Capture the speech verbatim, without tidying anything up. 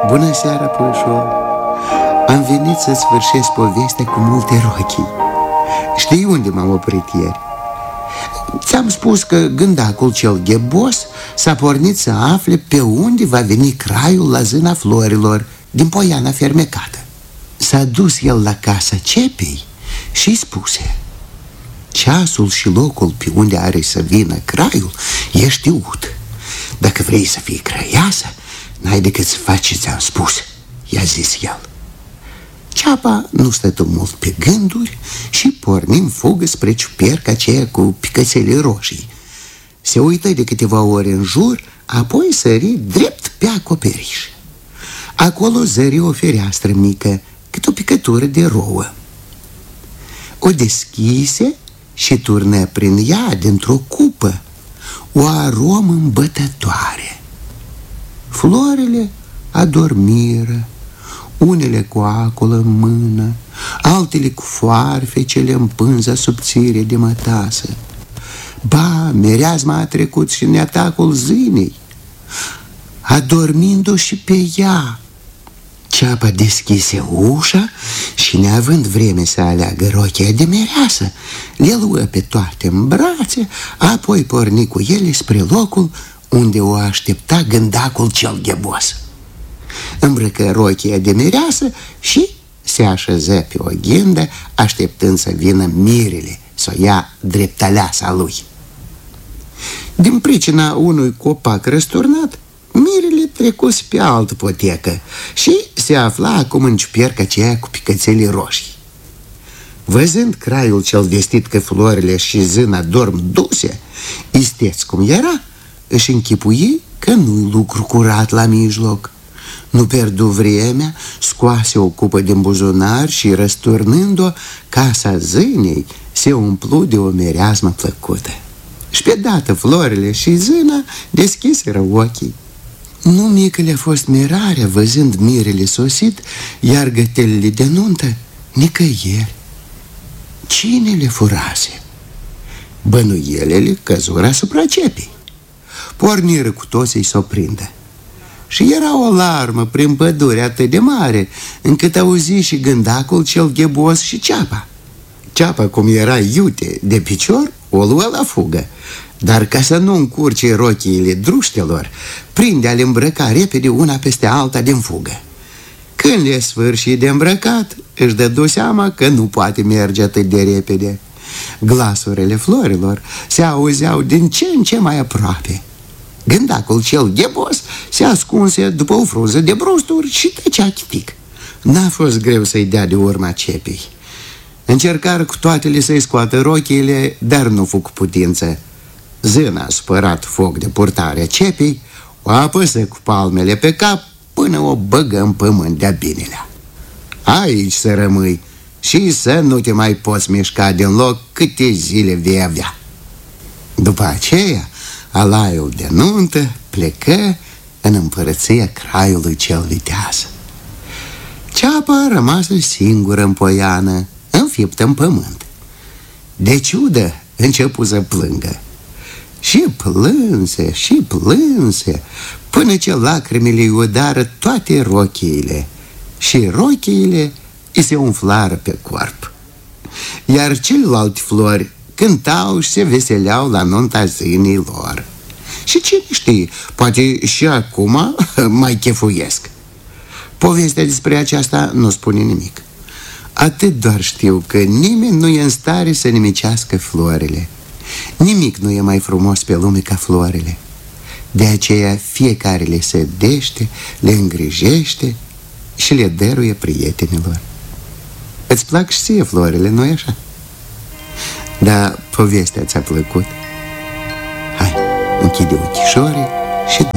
Bună seara, puișor. Am venit să sfârșesc povestea cu multe rochii. Știi unde m-am oprit ieri? Ți-am spus că gândacul cel ghebos s-a pornit să afle pe unde va veni craiul la zâna florilor din poiana fermecată. S-a dus el la casa Cepei și spuse: ceasul și locul pe unde are să vină craiul e știut. Dacă vrei să fii crăiasă, n-ai decât să faci ce ți-am spus, i-a zis el. Ceapa nu stătu mult pe gânduri și porni în fugă spre ciuperca aceea cu picățele roșii. Se uită de câteva ori în jur, apoi sări drept pe acoperiș. Acolo zări o fereastră mică, cât o picătură de rouă. O deschise și turnă prin ea, dintr-o cupă, o aromă îmbătătoare. Florile adormiră, unele cu acolă în mână, altele cu foarfecele în pânza subțire de mătasă. Ba, mireasma a trecut și în atacul zânei, adormind-o și pe ea. Ceapa deschise ușa și, neavând vreme să aleagă rochia de mireasă, le luă pe toate în brațe, apoi porni cu ele spre locul unde o aștepta gândacul cel ghebos. Îmbrăcă rochia de mireasă și se așeză pe o ghindă, așteptând să vină mirele să o ia drept aleasa lui. Din pricina unui copac răsturnat, mirele trecuse pe altă potecă și se afla acum în ciuperca aceea cu picățele roșii. Văzând craiul cel vestit că florile și zâna dorm duse, isteț cum era, își închipui că nu-i lucru curat la mijloc. Nu pierdu vremea, scoase o cupă din buzunar și, răsturnând-o, casa zânei se umplu de o mireasmă plăcută. Și pe dată florile și zâna deschiseră ochii. Nu mică le-a fost mirarea văzând mirele sosit, iar gătelele de nuntă nicăieri. Cine le furase? Bănuielele căzură asupra Cepei. Porniră cu toții să o prindă. Și era o larmă prin pădure atât de mare, încât auzi și gândacul cel ghebos și ceapa. Ceapa, cum era iute de picior, o luă la fugă, dar ca să nu încurce rochiile druștelor, prinde a-le îmbrăca repede una peste alta din fugă. Când le sfârși de îmbrăcat, își dădu seama că nu poate merge atât de repede. Glasurile florilor se auzeau din ce în ce mai aproape. Gândacul cel ghebos se ascunse după o frunză de brusturi și tăcea chitic. N-a fost greu să-i dea de urma Cepei. Încercară cu toatele să-i scoată rochiile, dar nu fu cu putință. Zâna a supărat foc de purtare a Cepei, o apăsă cu palmele pe cap până o băgă în pământ de-a binelea. Aici să rămâi și să nu te mai poți mișca din loc câte zile vei avea. După aceea, alaiul de nuntă plecă în împărăția craiului cel viteaz. Ceapa rămasă singură în poiană, înfiptă în pământ. De ciudă începu să plângă. Și plânse, și plânse, până ce lacrimile îi udară toate rochiile și rochiile îi se umflară pe corp. Iar celelalte flori cântau și se veseleau la nunta zânei lor. Și cine știe, poate și acum mai chefuiesc. Povestea despre aceasta nu spune nimic. Atât doar știu că nimeni nu e în stare să nimicească florile. Nimic nu e mai frumos pe lume ca florile. De aceea fiecare le sădește, le îngrijește și le dăruie prietenilor. Îți plac și ție florile, nu-i așa? Dar povestea ți-a plăcut? Hai, închide ochișorii și